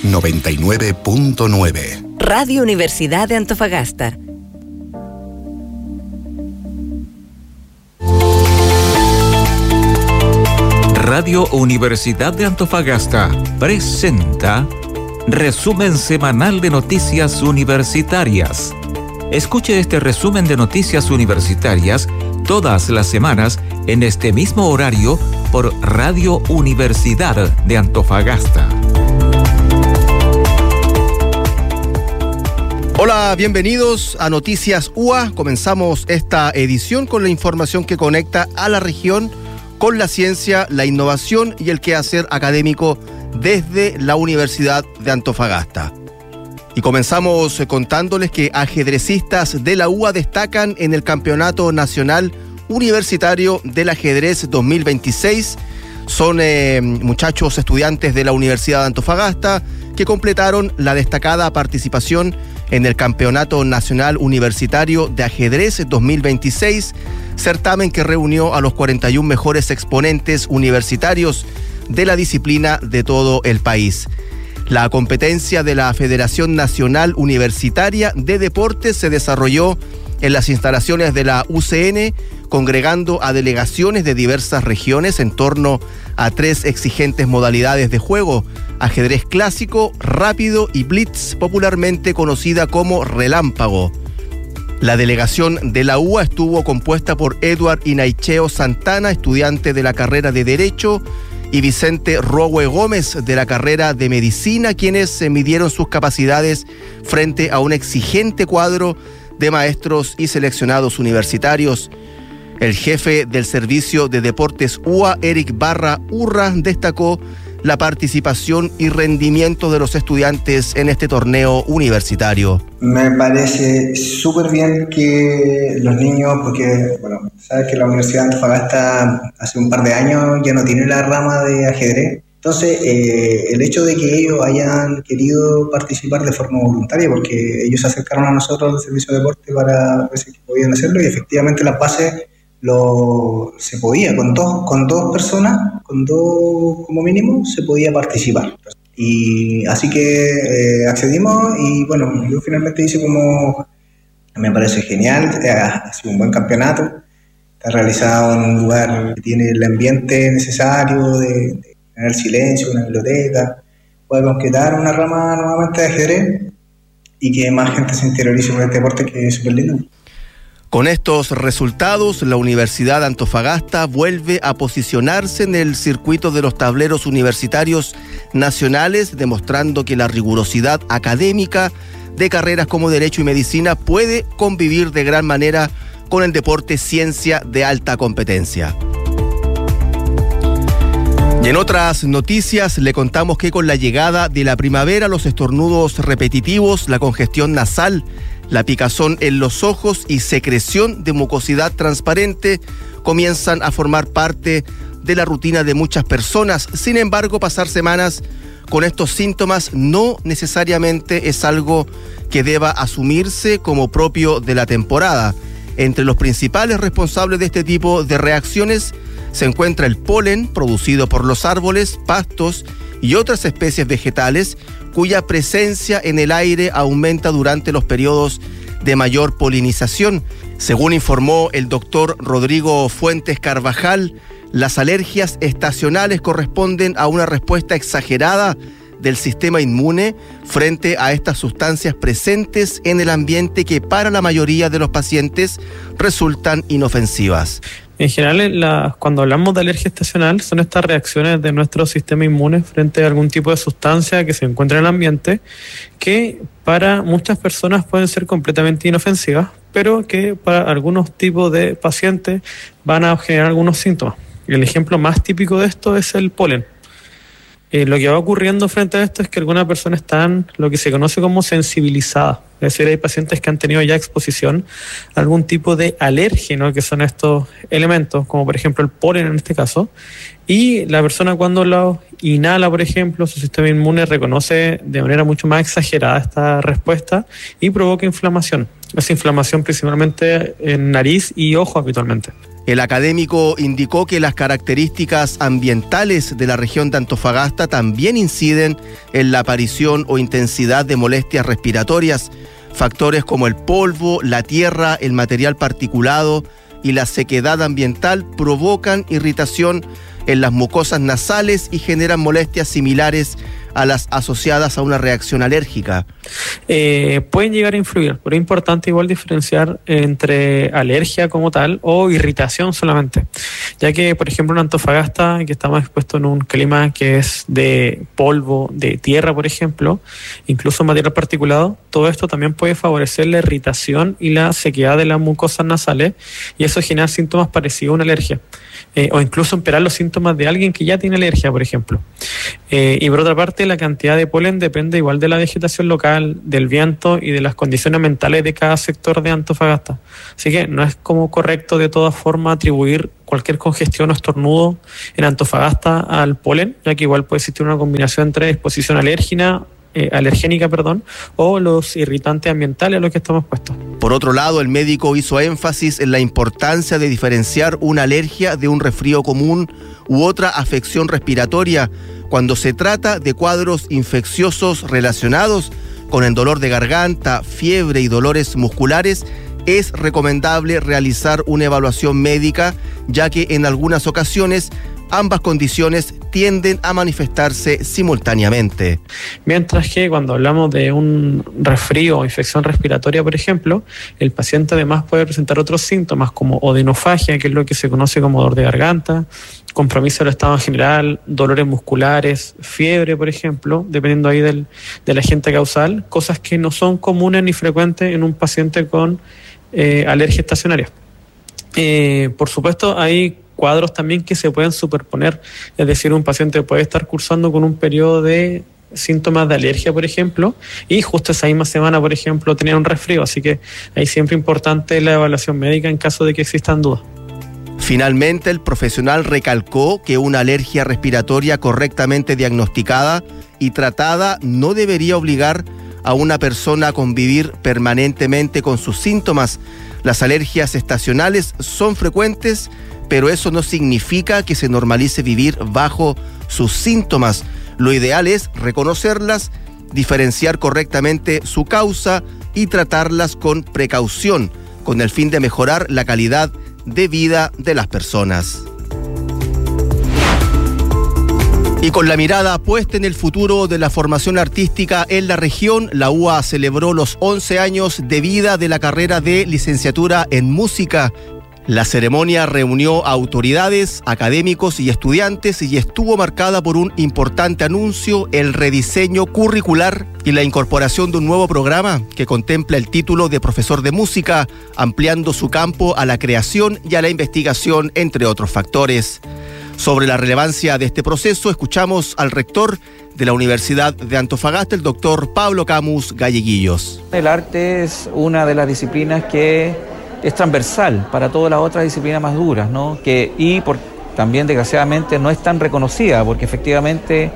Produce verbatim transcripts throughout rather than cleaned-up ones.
noventa y nueve punto nueve. Radio Universidad de Antofagasta. Radio Universidad de Antofagasta presenta Resumen Semanal de Noticias Universitarias. Escuche este resumen de noticias universitarias todas las semanas en este mismo horario por Radio Universidad de Antofagasta. Hola, bienvenidos a Noticias U A. Comenzamos esta edición con la información que conecta a la región con la ciencia, la innovación y el quehacer académico desde la Universidad de Antofagasta. Y comenzamos contándoles que ajedrecistas de la U A destacan en el Campeonato Nacional Universitario del Ajedrez dos mil veintiséis. Son eh, muchachos estudiantes de la Universidad de Antofagasta que completaron la destacada participación en el Campeonato Nacional Universitario de Ajedrez dos mil veintiséis, certamen que reunió a los cuarenta y un mejores exponentes universitarios de la disciplina de todo el país. La competencia de la Federación Nacional Universitaria de Deportes se desarrolló en las instalaciones de la U C N, congregando a delegaciones de diversas regiones en torno a tres exigentes modalidades de juego: ajedrez clásico, rápido y blitz, popularmente conocida como relámpago. La delegación de la U A estuvo compuesta por Edward Inaicheo Santana, estudiante de la carrera de Derecho, y Vicente Rowe Gómez, de la carrera de Medicina, quienes se midieron sus capacidades frente a un exigente cuadro de maestros y seleccionados universitarios. El jefe del Servicio de Deportes U A, Eric Barra Urra, destacó la participación y rendimiento de los estudiantes en este torneo universitario. Me parece súper bien que los niños, porque, bueno, sabes que la Universidad de Antofagasta hace un par de años ya no tiene la rama de ajedrez. Entonces, eh, el hecho de que ellos hayan querido participar de forma voluntaria, porque ellos se acercaron a nosotros del Servicio de Deporte para ver si podían hacerlo, y efectivamente las bases lo, se podía, con dos, con dos personas, con dos como mínimo, se podía participar. Y así que eh, accedimos y bueno, yo finalmente hice como, me parece genial, eh, ha sido un buen campeonato, está realizado en un lugar que tiene el ambiente necesario de, de tener silencio, una biblioteca, puede concretar una rama nuevamente de ajedrez y que más gente se interiorice con este deporte, que es súper lindo. Con estos resultados, la Universidad de Antofagasta vuelve a posicionarse en el circuito de los tableros universitarios nacionales, demostrando que la rigurosidad académica de carreras como Derecho y Medicina puede convivir de gran manera con el deporte ciencia de alta competencia. Y en otras noticias le contamos que con la llegada de la primavera, los estornudos repetitivos, la congestión nasal, la picazón en los ojos y secreción de mucosidad transparente comienzan a formar parte de la rutina de muchas personas. Sin embargo, pasar semanas con estos síntomas no necesariamente es algo que deba asumirse como propio de la temporada. Entre los principales responsables de este tipo de reacciones se encuentra el polen producido por los árboles, pastos y otras especies vegetales, cuya presencia en el aire aumenta durante los periodos de mayor polinización. Según informó el doctor Rodrigo Fuentes Carvajal, las alergias estacionales corresponden a una respuesta exagerada del sistema inmune frente a estas sustancias presentes en el ambiente que para la mayoría de los pacientes resultan inofensivas. En general, la, cuando hablamos de alergia estacional, son estas reacciones de nuestro sistema inmune frente a algún tipo de sustancia que se encuentra en el ambiente, que para muchas personas pueden ser completamente inofensivas, pero que para algunos tipos de pacientes van a generar algunos síntomas. El ejemplo más típico de esto es el polen. Eh, lo que va ocurriendo frente a esto es que algunas personas están lo que se conoce como sensibilizadas. Es decir, hay pacientes que han tenido ya exposición a algún tipo de alérgeno, que son estos elementos, como por ejemplo el polen en este caso, y la persona cuando lo inhala, por ejemplo, su sistema inmune reconoce de manera mucho más exagerada esta respuesta y provoca inflamación. Esa inflamación principalmente en nariz y ojo habitualmente. El académico indicó que las características ambientales de la región de Antofagasta también inciden en la aparición o intensidad de molestias respiratorias. Factores como el polvo, la tierra, el material particulado y la sequedad ambiental provocan irritación en las mucosas nasales y generan molestias similares a las asociadas a una reacción alérgica. Eh, pueden llegar a influir, pero es importante igual diferenciar entre alergia como tal o irritación solamente, ya que por ejemplo en Antofagasta, que estamos expuestos en un clima que es de polvo, de tierra por ejemplo, incluso material particulado, todo esto también puede favorecer la irritación y la sequedad de las mucosas nasales y eso genera síntomas parecidos a una alergia. Eh, o incluso empeorar los síntomas de alguien que ya tiene alergia, por ejemplo. Eh, y por otra parte, la cantidad de polen depende igual de la vegetación local, del viento y de las condiciones ambientales de cada sector de Antofagasta. Así que no es como correcto de todas formas atribuir cualquier congestión o estornudo en Antofagasta al polen, ya que igual puede existir una combinación entre exposición alérgena, Eh, alergénica, perdón, o los irritantes ambientales a los que estamos expuestos. Por otro lado, el médico hizo énfasis en la importancia de diferenciar una alergia de un resfrío común u otra afección respiratoria cuando se trata de cuadros infecciosos relacionados con el dolor de garganta, fiebre y dolores musculares. Es recomendable realizar una evaluación médica, ya que en algunas ocasiones ambas condiciones tienden a manifestarse simultáneamente. Mientras que cuando hablamos de un resfrío o infección respiratoria, por ejemplo, el paciente además puede presentar otros síntomas como odinofagia, que es lo que se conoce como dolor de garganta, compromiso del estado en general, dolores musculares, fiebre, por ejemplo, dependiendo ahí del, del agente causal, cosas que no son comunes ni frecuentes en un paciente con eh, alergia estacionaria. Eh, por supuesto, hay cuadros también que se pueden superponer, es decir, un paciente puede estar cursando con un periodo de síntomas de alergia, por ejemplo, y justo esa misma semana, por ejemplo, tener un resfrío, así que ahí siempre importante la evaluación médica en caso de que existan dudas. Finalmente, el profesional recalcó que una alergia respiratoria correctamente diagnosticada y tratada no debería obligar a una persona a convivir permanentemente con sus síntomas. Las alergias estacionales son frecuentes, pero eso no significa que se normalice vivir bajo sus síntomas. Lo ideal es reconocerlas, diferenciar correctamente su causa y tratarlas con precaución, con el fin de mejorar la calidad de vida de las personas. Y con la mirada puesta en el futuro de la formación artística en la región, la U A celebró los once años de vida de la carrera de licenciatura en música. La ceremonia reunió a autoridades, académicos y estudiantes y estuvo marcada por un importante anuncio, el rediseño curricular y la incorporación de un nuevo programa que contempla el título de profesor de música, ampliando su campo a la creación y a la investigación, entre otros factores. Sobre la relevancia de este proceso, escuchamos al rector de la Universidad de Antofagasta, el doctor Pablo Camus Galleguillos. El arte es una de las disciplinas que es transversal para todas las otras disciplinas más duras, ¿no? Que, y por, también desgraciadamente no es tan reconocida, porque efectivamente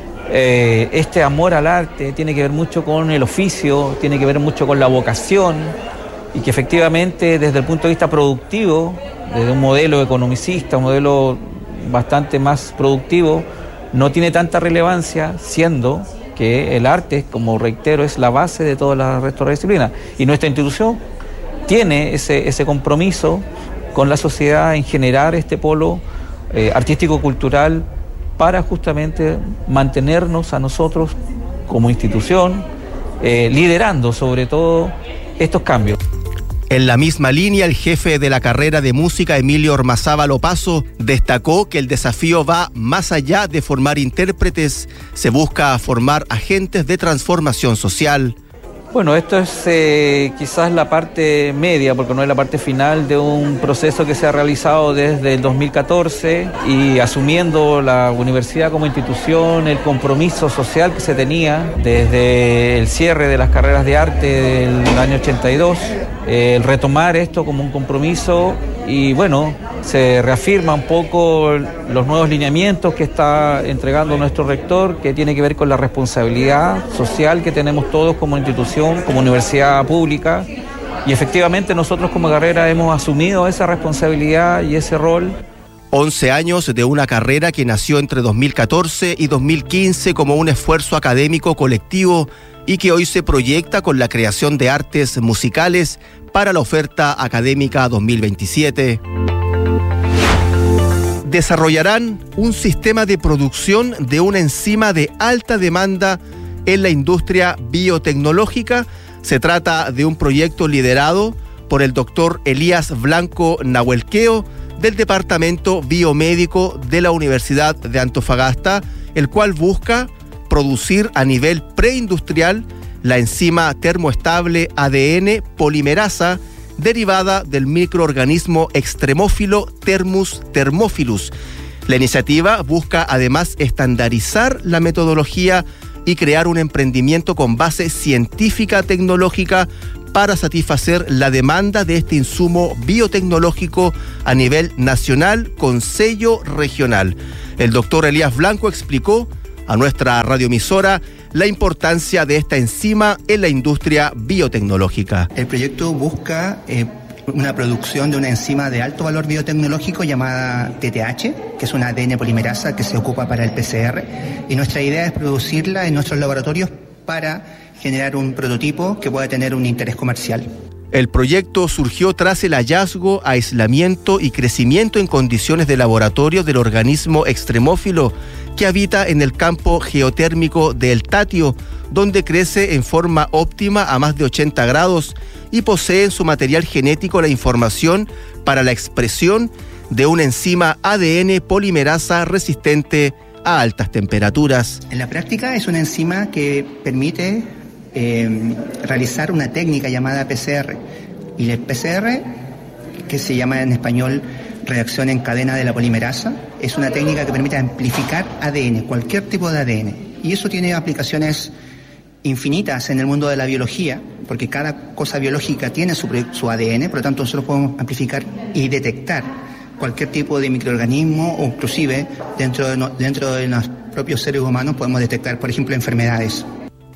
eh, este amor al arte tiene que ver mucho con el oficio, tiene que ver mucho con la vocación, y que efectivamente desde el punto de vista productivo, desde un modelo economicista, un modelo bastante más productivo, no tiene tanta relevancia, siendo que el arte, como reitero, es la base de todas las restos de disciplinas. Y nuestra institución tiene ese, ese compromiso con la sociedad en generar este polo eh, artístico-cultural para justamente mantenernos a nosotros como institución, eh, liderando sobre todo estos cambios. En la misma línea, el jefe de la carrera de música, Emilio Ormazábal Opazo, destacó que el desafío va más allá de formar intérpretes, se busca formar agentes de transformación social. Bueno, esto es eh, quizás la parte media, porque no es la parte final de un proceso que se ha realizado desde el dos mil catorce y asumiendo la universidad como institución, el compromiso social que se tenía desde el cierre de las carreras de arte del año ochenta y dos, eh, el retomar esto como un compromiso y bueno, se reafirma un poco los nuevos lineamientos que está entregando nuestro rector, que tiene que ver con la responsabilidad social que tenemos todos como institución, como universidad pública, Y efectivamente nosotros como carrera hemos asumido esa responsabilidad y ese rol. once años de una carrera que nació entre dos mil catorce y dos mil quince como un esfuerzo académico colectivo y que hoy se proyecta con la creación de artes musicales para la oferta académica dos mil veintisiete. Desarrollarán un sistema de producción de una enzima de alta demanda en la industria biotecnológica. Se trata de un proyecto liderado por el doctor Elías Blanco Nahuelqueo del Departamento Biomédico de la Universidad de Antofagasta, el cual busca producir a nivel preindustrial la enzima termoestable A D N polimerasa derivada del microorganismo extremófilo Thermus thermophilus. La iniciativa busca además estandarizar la metodología y crear un emprendimiento con base científica tecnológica para satisfacer la demanda de este insumo biotecnológico a nivel nacional con sello regional. El doctor Elías Blanco explicó a nuestra radioemisora la importancia de esta enzima en la industria biotecnológica. El proyecto busca eh, una producción de una enzima de alto valor biotecnológico llamada T T H, que es una A D N polimerasa que se ocupa para el P C R, y nuestra idea es producirla en nuestros laboratorios para generar un prototipo que pueda tener un interés comercial. El proyecto surgió tras el hallazgo, aislamiento y crecimiento en condiciones de laboratorio del organismo extremófilo que habita en el campo geotérmico del Tatio, donde crece en forma óptima a más de ochenta grados y posee en su material genético la información para la expresión de una enzima A D N polimerasa resistente a altas temperaturas. En la práctica es una enzima que permite eh, realizar una técnica llamada P C R. Y el P C R, que se llama en español reacción en cadena de la polimerasa, es una técnica que permite amplificar A D N, cualquier tipo de A D N. Y eso tiene aplicaciones infinitas en el mundo de la biología, porque cada cosa biológica tiene su, su A D N, por lo tanto nosotros podemos amplificar y detectar cualquier tipo de microorganismo o inclusive dentro de, no, dentro de los propios seres humanos podemos detectar, por ejemplo, enfermedades.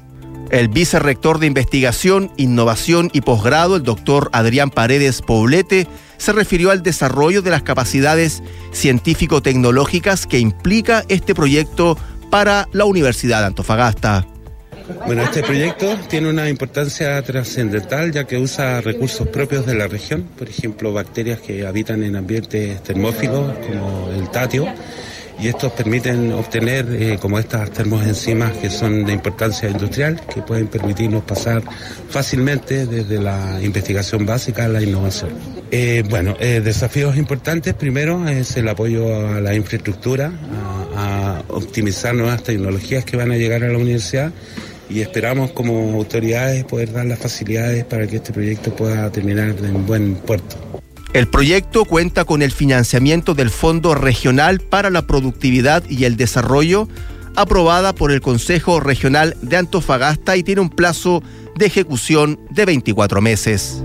El vicerrector de Investigación, Innovación y Posgrado, el doctor Adrián Paredes Poblete, se refirió al desarrollo de las capacidades científico-tecnológicas que implica este proyecto para la Universidad de Antofagasta. Bueno, este proyecto tiene una importancia trascendental ya que usa recursos propios de la región, por ejemplo, bacterias que habitan en ambientes termófilos como el Tatio, y estos permiten obtener eh, como estas termoenzimas que son de importancia industrial, que pueden permitirnos pasar fácilmente desde la investigación básica a la innovación. Eh, bueno, eh, desafíos importantes, primero es el apoyo a la infraestructura, a, a optimizar nuevas tecnologías que van a llegar a la universidad, y esperamos como autoridades poder dar las facilidades para que este proyecto pueda terminar en buen puerto. El proyecto cuenta con el financiamiento del Fondo Regional para la Productividad y el Desarrollo, aprobada por el Consejo Regional de Antofagasta, y tiene un plazo de ejecución de veinticuatro meses.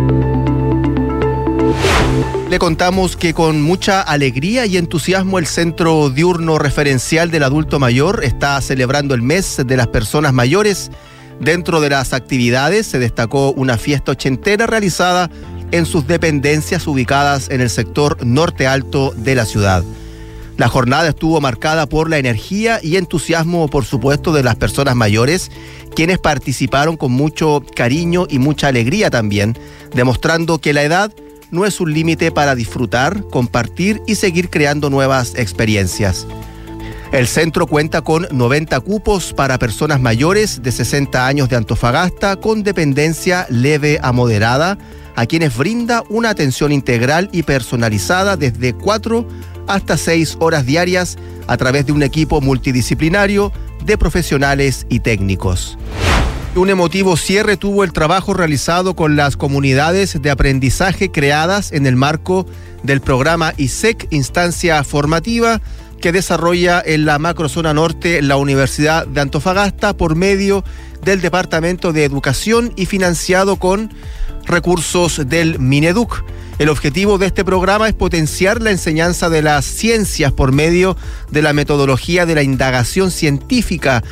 Le contamos que con mucha alegría y entusiasmo el Centro Diurno Referencial del Adulto Mayor está celebrando el mes de las personas mayores. Dentro de las actividades se destacó una fiesta ochentera realizada en sus dependencias ubicadas en el sector norte alto de la ciudad. La jornada estuvo marcada por la energía y entusiasmo, por supuesto, de las personas mayores, quienes participaron con mucho cariño y mucha alegría también, demostrando que la edad no es un límite para disfrutar, compartir y seguir creando nuevas experiencias. El centro cuenta con noventa cupos para personas mayores de sesenta años de Antofagasta con dependencia leve a moderada, a quienes brinda una atención integral y personalizada desde cuatro hasta seis horas diarias a través de un equipo multidisciplinario de profesionales y técnicos. Un emotivo cierre tuvo el trabajo realizado con las comunidades de aprendizaje creadas en el marco del programa I S E C, instancia formativa que desarrolla en la macrozona norte la Universidad de Antofagasta por medio del Departamento de Educación y financiado con recursos del Mineduc. El objetivo de este programa es potenciar la enseñanza de las ciencias por medio de la metodología de la indagación científica.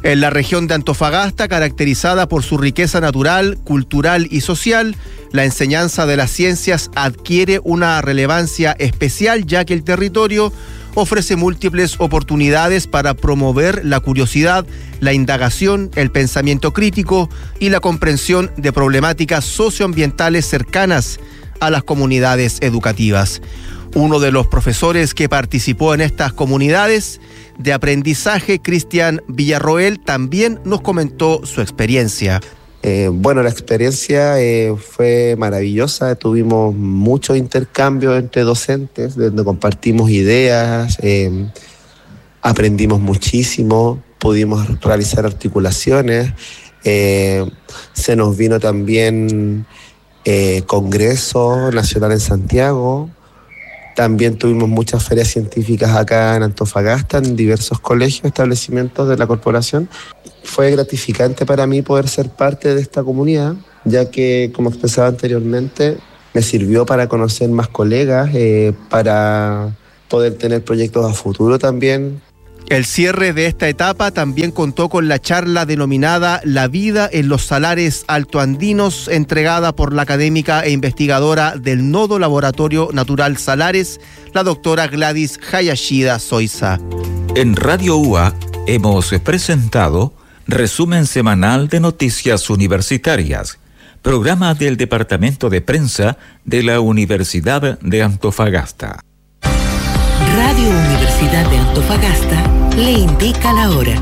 En la región de Antofagasta, caracterizada por su riqueza natural, cultural y social, la enseñanza de las ciencias adquiere una relevancia especial, ya que el territorio ofrece múltiples oportunidades para promover la curiosidad, la indagación, el pensamiento crítico y la comprensión de problemáticas socioambientales cercanas a las comunidades educativas. Uno de los profesores que participó en estas comunidades de aprendizaje, Cristian Villarroel, también nos comentó su experiencia. Eh, bueno, la experiencia eh, fue maravillosa. Tuvimos mucho intercambio entre docentes, donde compartimos ideas, eh, aprendimos muchísimo, pudimos realizar articulaciones. Eh, se nos vino también eh, Congreso Nacional en Santiago. También tuvimos muchas ferias científicas acá en Antofagasta, en diversos colegios, establecimientos de la corporación. Fue gratificante para mí poder ser parte de esta comunidad, ya que, como expresaba anteriormente, me sirvió para conocer más colegas, eh, para poder tener proyectos a futuro también. El cierre de esta etapa también contó con la charla denominada La vida en los salares altoandinos, entregada por la académica e investigadora del Nodo Laboratorio Natural Salares, la doctora Gladys Hayashida Soiza. En Radio U A hemos presentado Resumen Semanal de Noticias Universitarias, programa del Departamento de Prensa de la Universidad de Antofagasta. Radio Universidad de Antofagasta le indica la hora.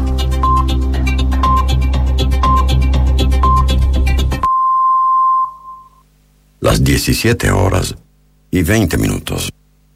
Las diecisiete horas y veinte minutos.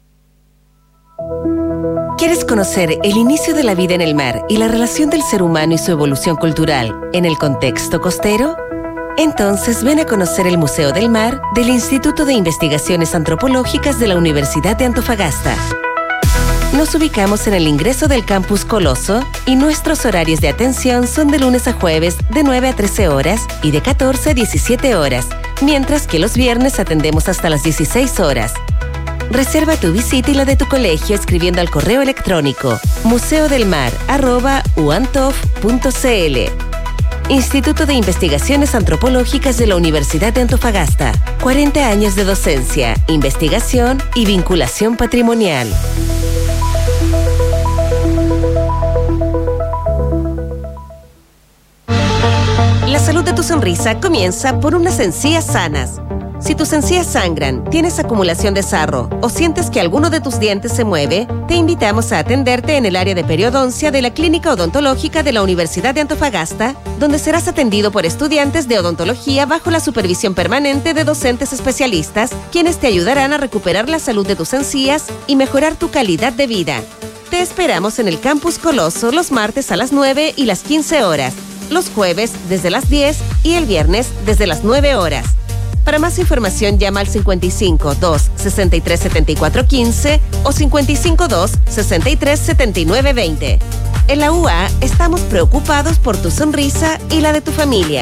¿Quieres conocer el inicio de la vida en el mar y la relación del ser humano y su evolución cultural en el contexto costero? Entonces ven a conocer el Museo del Mar del Instituto de Investigaciones Antropológicas de la Universidad de Antofagasta. Nos ubicamos en el ingreso del Campus Coloso y nuestros horarios de atención son de lunes a jueves de nueve a trece horas y de catorce a diecisiete horas, mientras que los viernes atendemos hasta las dieciséis horas. Reserva tu visita y la de tu colegio escribiendo al correo electrónico museodelmar arroba uantof punto cl. Instituto de Investigaciones Antropológicas de la Universidad de Antofagasta. cuarenta años de docencia, investigación y vinculación patrimonial. La salud de tu sonrisa comienza por unas encías sanas. Si tus encías sangran, tienes acumulación de sarro o sientes que alguno de tus dientes se mueve, te invitamos a atenderte en el área de periodoncia de la Clínica Odontológica de la Universidad de Antofagasta, donde serás atendido por estudiantes de odontología bajo la supervisión permanente de docentes especialistas, quienes te ayudarán a recuperar la salud de tus encías y mejorar tu calidad de vida. Te esperamos en el Campus Coloso los martes a las nueve y las quince horas, los jueves desde las diez y el viernes desde las nueve horas. Para más información llama al cincuenta y cinco, dos, sesenta y tres, setenta y cuatro, quince o cincuenta y cinco, dos, sesenta y tres, setenta y nueve, veinte. En la U A estamos preocupados por tu sonrisa y la de tu familia.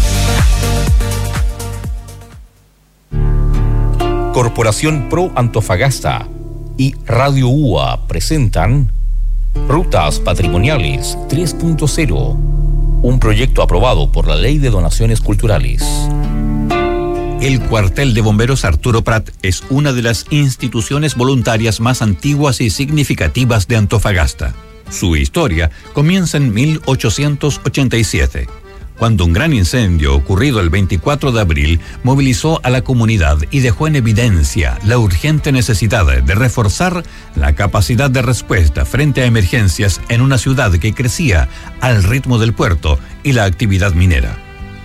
Corporación Pro Antofagasta y Radio U A presentan Rutas Patrimoniales tres punto cero, un proyecto aprobado por la Ley de Donaciones Culturales. El Cuartel de Bomberos Arturo Prat es una de las instituciones voluntarias más antiguas y significativas de Antofagasta. Su historia comienza en mil ochocientos ochenta y siete, cuando un gran incendio ocurrido el veinticuatro de abril movilizó a la comunidad y dejó en evidencia la urgente necesidad de reforzar la capacidad de respuesta frente a emergencias en una ciudad que crecía al ritmo del puerto y la actividad minera.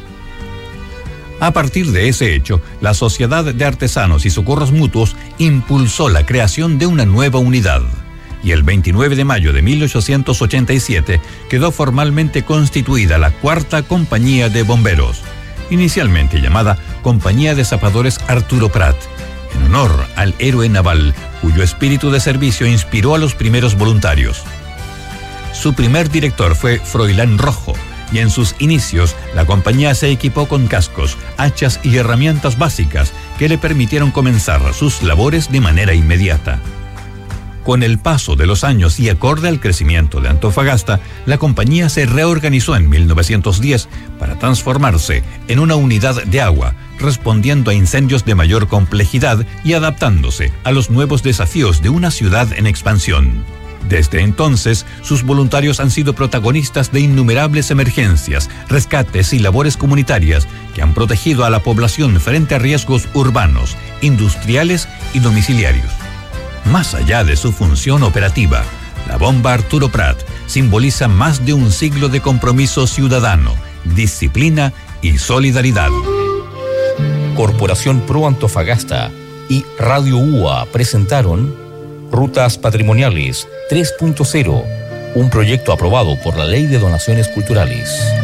A partir de ese hecho, la Sociedad de Artesanos y Socorros Mutuos impulsó la creación de una nueva unidad, y el veintinueve de mayo de mil ochocientos ochenta y siete quedó formalmente constituida la Cuarta Compañía de Bomberos, inicialmente llamada Compañía de Zapadores Arturo Prat, en honor al héroe naval cuyo espíritu de servicio inspiró a los primeros voluntarios. Su primer director fue Froilán Rojo, y en sus inicios la compañía se equipó con cascos, hachas y herramientas básicas que le permitieron comenzar sus labores de manera inmediata. Con el paso de los años y acorde al crecimiento de Antofagasta, la compañía se reorganizó en mil novecientos diez para transformarse en una unidad de agua, respondiendo a incendios de mayor complejidad y adaptándose a los nuevos desafíos de una ciudad en expansión. Desde entonces, sus voluntarios han sido protagonistas de innumerables emergencias, rescates y labores comunitarias que han protegido a la población frente a riesgos urbanos, industriales y domiciliarios. Más allá de su función operativa, la bomba Arturo Prat simboliza más de un siglo de compromiso ciudadano, disciplina y solidaridad. Corporación Pro Antofagasta y Radio U A presentaron Rutas Patrimoniales tres punto cero, un proyecto aprobado por la Ley de Donaciones Culturales.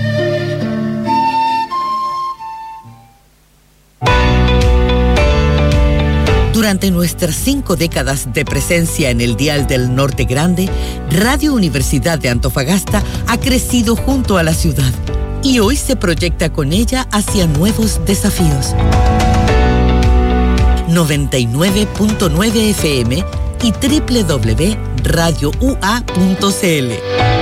Durante nuestras cinco décadas de presencia en el dial del Norte Grande, Radio Universidad de Antofagasta ha crecido junto a la ciudad y hoy se proyecta con ella hacia nuevos desafíos. noventa y nueve punto nueve F M y doble u doble u doble u punto radio u a punto c l.